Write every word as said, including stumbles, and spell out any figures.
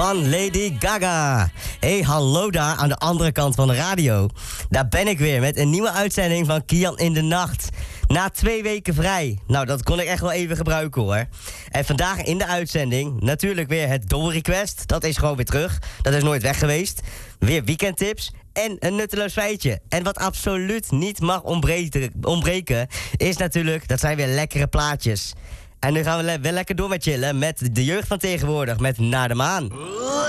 van Lady Gaga. Hey, hallo daar aan de andere kant van de radio. Daar ben ik weer met een nieuwe uitzending van Kian in de Nacht. Na twee weken vrij. Nou, dat kon ik echt wel even gebruiken hoor. En vandaag in de uitzending natuurlijk weer het Double Request. Dat is gewoon weer terug. Dat is nooit weg geweest. Weer weekendtips en een nutteloos feitje. En wat absoluut niet mag ontbreken, ontbreken is natuurlijk, dat zijn weer lekkere plaatjes. En nu gaan we le- wel lekker door met chillen met de jeugd van tegenwoordig met Naar de Maan.